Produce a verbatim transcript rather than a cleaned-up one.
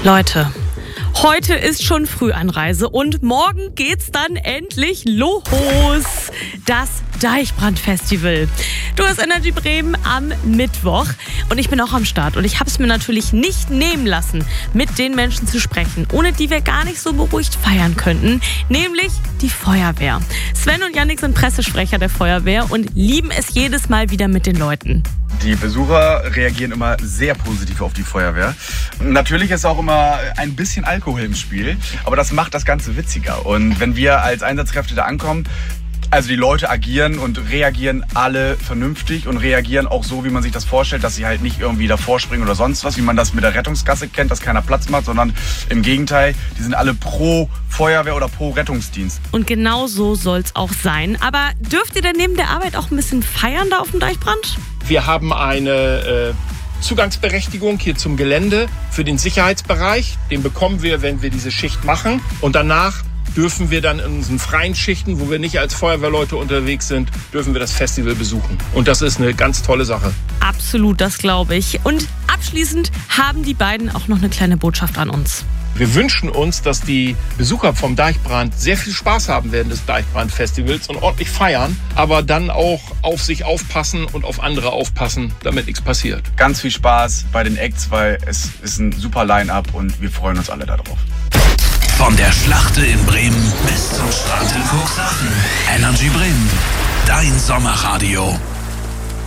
Leute, heute ist schon Frühanreise und morgen geht's dann endlich los. Das Deichbrand-Festival. Du hast Energy Bremen am Mittwoch und ich bin auch am Start. Und ich habe es mir natürlich nicht nehmen lassen, mit den Menschen zu sprechen, ohne die wir gar nicht so beruhigt feiern könnten, nämlich die Feuerwehr. Sven und Yannick sind Pressesprecher der Feuerwehr und lieben es jedes Mal wieder mit den Leuten. Die Besucher reagieren immer sehr positiv auf die Feuerwehr. Natürlich ist auch immer ein bisschen Alkohol im Spiel, aber das macht das Ganze witziger. Und wenn wir als Einsatzkräfte da ankommen, also die Leute agieren und reagieren alle vernünftig und reagieren auch so, wie man sich das vorstellt, dass sie halt nicht irgendwie davor springen oder sonst was, wie man das mit der Rettungsgasse kennt, dass keiner Platz macht, sondern im Gegenteil, die sind alle pro Feuerwehr oder pro Rettungsdienst. Und genau so soll es auch sein. Aber dürft ihr denn neben der Arbeit auch ein bisschen feiern da auf dem Deichbrand? Wir haben eine äh, Zugangsberechtigung hier zum Gelände für den Sicherheitsbereich. Den bekommen wir, wenn wir diese Schicht machen. Und danach dürfen wir dann in unseren freien Schichten, wo wir nicht als Feuerwehrleute unterwegs sind, dürfen wir das Festival besuchen. Und das ist eine ganz tolle Sache. Absolut, das glaube ich. Und abschließend haben die beiden auch noch eine kleine Botschaft an uns. Wir wünschen uns, dass die Besucher vom Deichbrand sehr viel Spaß haben während des Deichbrand-Festivals und ordentlich feiern, aber dann auch auf sich aufpassen und auf andere aufpassen, damit nichts passiert. Ganz viel Spaß bei den Acts, weil es ist ein super Line-Up und wir freuen uns alle darauf. Von der Schlachte in Bremen bis zum Strand in Cuxhaven. Energy Bremen, dein Sommerradio.